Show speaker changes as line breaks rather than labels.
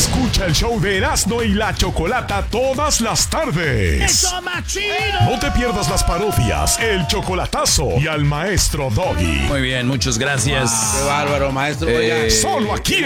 Escucha el show de Erasmo y la Chocolata todas las tardes.
¡Eso más chido!
No te pierdas las parodias, el chocolatazo y al maestro Doggy.
Muy bien, muchas gracias.
Qué bárbaro, maestro.
Solo aquí